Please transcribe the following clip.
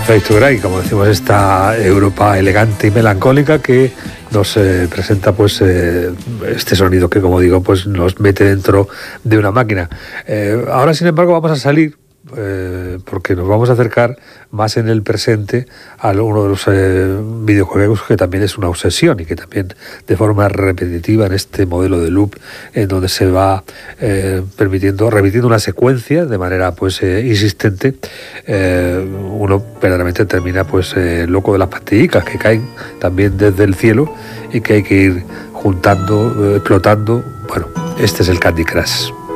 Perfecto, y como decimos, esta Europa elegante y melancólica que nos presenta pues este sonido que, como digo, pues nos mete dentro de una máquina. Ahora, sin embargo, vamos a salir porque nos vamos a acercar más en el presente a uno de los videojuegos que también es una obsesión y que también de forma repetitiva en este modelo de loop en donde se va repitiendo una secuencia de manera pues insistente, uno verdaderamente termina pues loco de las pastillicas que caen también desde el cielo y que hay que ir juntando, explotando. Bueno, este es el Candy Crush.